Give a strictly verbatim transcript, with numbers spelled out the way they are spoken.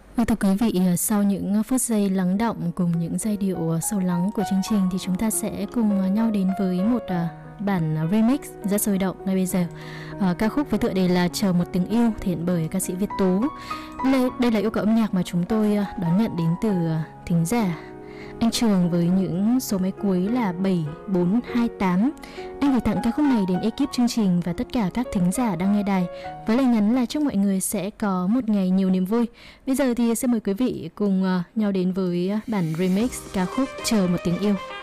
Vâng, thưa quý vị, sau những phút giây lắng đọng cùng những giai điệu sâu lắng của chương trình thì chúng ta sẽ cùng nhau đến với một bản remix rất sôi động ngay bây giờ. À, ca khúc với tựa đề là Chờ Một Tiếng Yêu thể hiện bởi ca sĩ Việt Tú. Đây, đây là yêu cầu âm nhạc mà chúng tôi đón nhận đến từ thính giả anh Trường với những số máy cuối là bảy bốn hai tám. Anh gửi tặng ca khúc này đến ekip chương trình và tất cả các thính giả đang nghe đài với lời nhắn là chúc mọi người sẽ có một ngày nhiều niềm vui. Bây giờ thì xin mời quý vị cùng nhau đến với bản remix ca khúc Chờ Một Tiếng Yêu.